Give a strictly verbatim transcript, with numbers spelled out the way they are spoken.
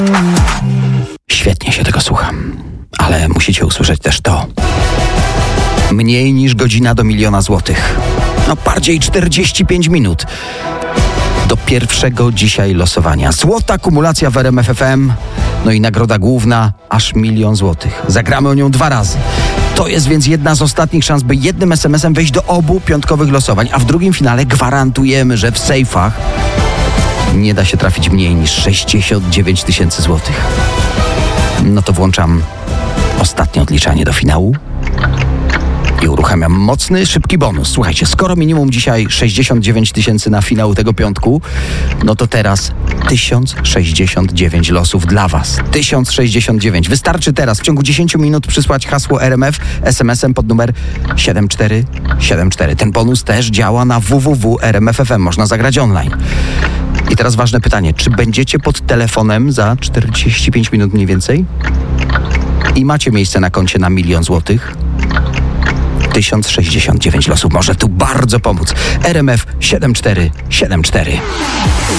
Świetnie się tego słucham, ale musicie usłyszeć też to. Mniej niż godzina do miliona złotych. No bardziej czterdzieści pięć minut. Do pierwszego dzisiaj losowania. Złota kumulacja w R M F F M. No i nagroda główna aż milion złotych. Zagramy o nią dwa razy. To jest więc jedna z ostatnich szans, by jednym es em esem wejść do obu piątkowych losowań, a w drugim finale gwarantujemy, że w sejfach nie da się trafić mniej niż sześćdziesiąt dziewięć tysięcy złotych. No to włączam ostatnie odliczanie do finału i uruchamiam mocny, szybki bonus. Słuchajcie, skoro minimum dzisiaj sześćdziesiąt dziewięć tysięcy na finał tego piątku, no to teraz tysiąc sześćdziesiąt dziewięć losów dla Was. tysiąc sześćdziesiąt dziewięć. Wystarczy teraz w ciągu dziesięć minut przysłać hasło R M F es em esem pod numer siedem cztery siedem cztery. Ten bonus też działa na w w w kropka r m f f m. Można zagrać online. I teraz ważne pytanie, czy będziecie pod telefonem za czterdzieści pięć minut mniej więcej? I macie miejsce na koncie na milion złotych? tysiąc sześćdziesiąt dziewięć losów może tu bardzo pomóc. R M F siedem cztery siedem cztery.